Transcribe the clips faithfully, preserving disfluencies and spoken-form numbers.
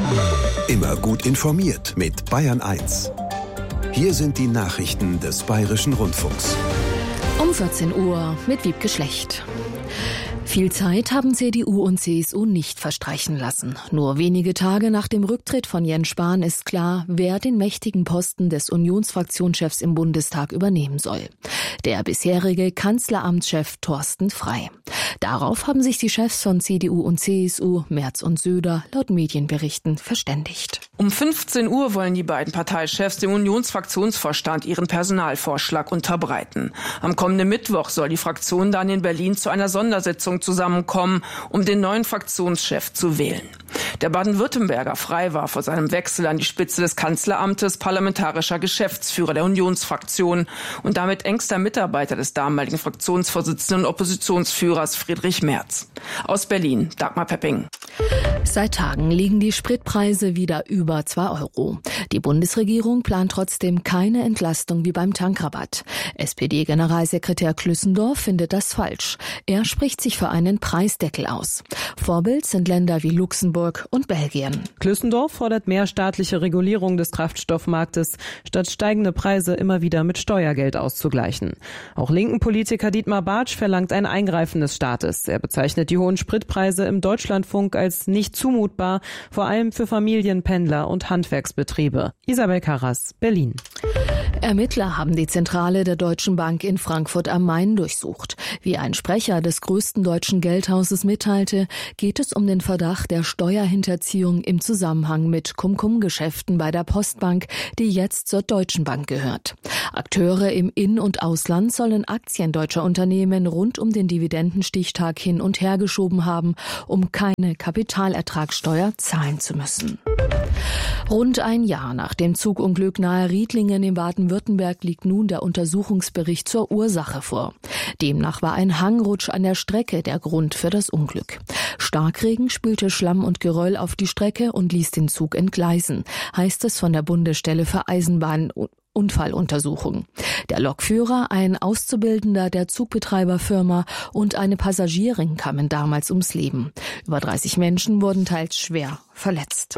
Immer gut informiert mit Bayern eins. Hier sind die Nachrichten des Bayerischen Rundfunks. Um vierzehn Uhr mit Wiebke Schlecht. Viel Zeit haben C D U und C S U nicht verstreichen lassen. Nur wenige Tage nach dem Rücktritt von Jens Spahn ist klar, wer den mächtigen Posten des Unionsfraktionschefs im Bundestag übernehmen soll. Der bisherige Kanzleramtschef Thorsten Frey. Darauf haben sich die Chefs von C D U und C S U, Merz und Söder, laut Medienberichten verständigt. Um fünfzehn Uhr wollen die beiden Parteichefs dem Unionsfraktionsvorstand ihren Personalvorschlag unterbreiten. Am kommenden Mittwoch soll die Fraktion dann in Berlin zu einer Sondersitzung zusammenkommen, um den neuen Fraktionschef zu wählen. Der Baden-Württemberger Frey war vor seinem Wechsel an die Spitze des Kanzleramtes parlamentarischer Geschäftsführer der Unionsfraktion und damit engster Mitarbeiter des damaligen Fraktionsvorsitzenden und Oppositionsführers Friedrich Merz. Aus Berlin, Dagmar Pepping. Seit Tagen liegen die Spritpreise wieder über zwei Euro. Die Bundesregierung plant trotzdem keine Entlastung wie beim Tankrabatt. S P D-Generalsekretär Klüssendorf findet das falsch. Er spricht sich für einen Preisdeckel aus. Vorbild sind Länder wie Luxemburg und Belgien. Klüssendorf fordert mehr staatliche Regulierung des Kraftstoffmarktes, statt steigende Preise immer wieder mit Steuergeld auszugleichen. Auch linken Politiker Dietmar Bartsch verlangt ein Eingreifen des Staates. Er bezeichnet die hohen Spritpreise im Deutschlandfunk als nicht zumutbar, vor allem für Familien, Pendler und Handwerksbetriebe. Isabel Karras, Berlin. Ermittler haben die Zentrale der Deutschen Bank in Frankfurt am Main durchsucht. Wie ein Sprecher des größten deutschen Geldhauses mitteilte, geht es um den Verdacht der Steuerhinterziehung im Zusammenhang mit Cum-Cum-Geschäften bei der Postbank, die jetzt zur Deutschen Bank gehört. Akteure im In- und Ausland sollen Aktien deutscher Unternehmen rund um den Dividendenstichtag hin und her geschoben haben, um keine Kapitalertragssteuer zahlen zu müssen. Rund ein Jahr nach dem Zugunglück nahe Riedlingen in Baden-Württemberg liegt nun der Untersuchungsbericht zur Ursache vor. Demnach war ein Hangrutsch an der Strecke der Grund für das Unglück. Starkregen spülte Schlamm und Geröll auf die Strecke und ließ den Zug entgleisen, heißt es von der Bundesstelle für Eisenbahn- Unfalluntersuchung. Der Lokführer, ein Auszubildender der Zugbetreiberfirma und eine Passagierin kamen damals ums Leben. Über dreißig Menschen wurden teils schwer verletzt.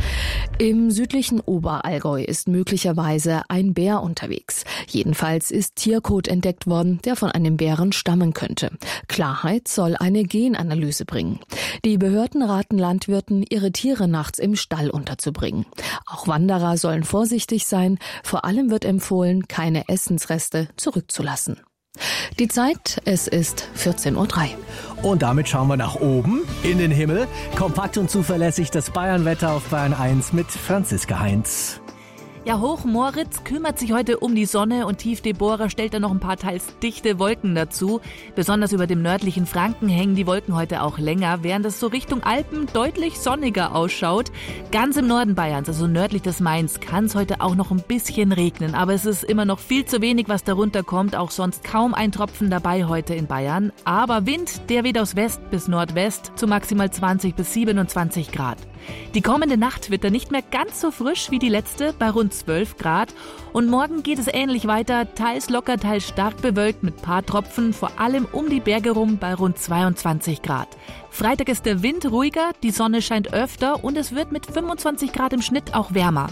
Im südlichen Oberallgäu ist möglicherweise ein Bär unterwegs. Jedenfalls ist Tierkot entdeckt worden, der von einem Bären stammen könnte. Klarheit soll eine Genanalyse bringen. Die Behörden raten Landwirten, ihre Tiere nachts im Stall unterzubringen. Auch Wanderer sollen vorsichtig sein. Vor allem wird empfohlen, keine Essensreste zurückzulassen. Die Zeit, es ist vierzehn Uhr drei. Und damit schauen wir nach oben in den Himmel. Kompakt und zuverlässig das Bayernwetter auf Bayern eins mit Franziska Heinz. Ja, Hochmoritz kümmert sich heute um die Sonne und Tiefdeborah stellt da noch ein paar teils dichte Wolken dazu. Besonders über dem nördlichen Franken hängen die Wolken heute auch länger, während es so Richtung Alpen deutlich sonniger ausschaut. Ganz im Norden Bayerns, also nördlich des Mains, kann es heute auch noch ein bisschen regnen. Aber es ist immer noch viel zu wenig, was darunter kommt. Auch sonst kaum ein Tropfen dabei heute in Bayern. Aber Wind, der weht aus West bis Nordwest zu maximal zwanzig bis siebenundzwanzig Grad. Die kommende Nacht wird dann nicht mehr ganz so frisch wie die letzte, bei rund zwölf Grad. Und morgen geht es ähnlich weiter, teils locker, teils stark bewölkt mit paar Tropfen, vor allem um die Berge rum bei rund zweiundzwanzig Grad. Freitag ist der Wind ruhiger, die Sonne scheint öfter und es wird mit fünfundzwanzig Grad im Schnitt auch wärmer.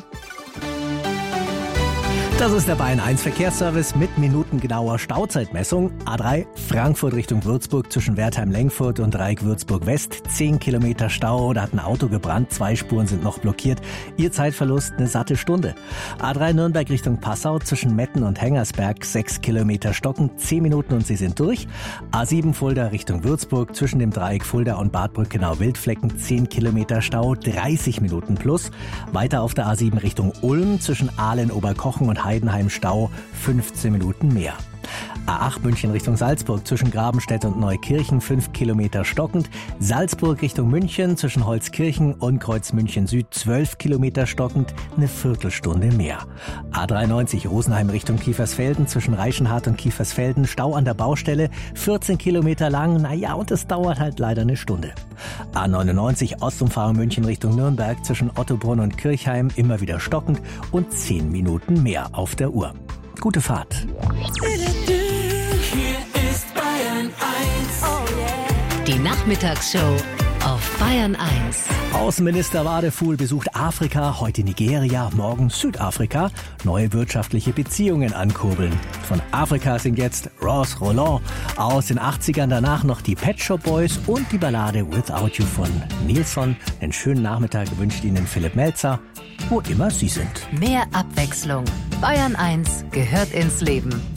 Das ist der Bayern eins Verkehrsservice mit minutengenauer Stauzeitmessung. A drei Frankfurt Richtung Würzburg zwischen Wertheim-Lengfurt und Dreieck-Würzburg-West. Zehn Kilometer Stau, da hat ein Auto gebrannt, zwei Spuren sind noch blockiert. Ihr Zeitverlust eine satte Stunde. A drei Nürnberg Richtung Passau zwischen Metten und Hengersberg. Sechs Kilometer stocken, zehn Minuten und Sie sind durch. A sieben Fulda Richtung Würzburg zwischen dem Dreieck Fulda und Bad Brückenau-Wildflecken. Zehn Kilometer Stau, dreißig Minuten plus. Weiter auf der A sieben Richtung Ulm zwischen Aalen, Oberkochen und Heidenheim Stau, fünfzehn Minuten mehr. A acht München Richtung Salzburg zwischen Grabenstedt und Neukirchen, fünf Kilometer stockend. Salzburg Richtung München zwischen Holzkirchen und Kreuzmünchen Süd, zwölf Kilometer stockend, eine Viertelstunde mehr. A dreiundneunzig Rosenheim Richtung Kiefersfelden zwischen Reichenhart und Kiefersfelden, Stau an der Baustelle, vierzehn Kilometer lang, naja, und es dauert halt leider eine Stunde. A neunundneunzig Ostumfahrung München Richtung Nürnberg zwischen Ottobrunn und Kirchheim, immer wieder stockend und zehn Minuten mehr auf der Uhr. Gute Fahrt. Hier ist Bayern eins. Die Nachmittagsshow auf Bayern eins. Außenminister Wadefuhl besucht Afrika, heute Nigeria, morgen Südafrika. Neue wirtschaftliche Beziehungen ankurbeln. Von Afrika sind jetzt Ross Roland aus den achtzigern, danach noch die Pet Shop Boys und die Ballade Without You von Nilsson. Einen schönen Nachmittag wünscht Ihnen Philipp Melzer, wo immer Sie sind. Mehr Abwechslung. Bayern eins gehört ins Leben.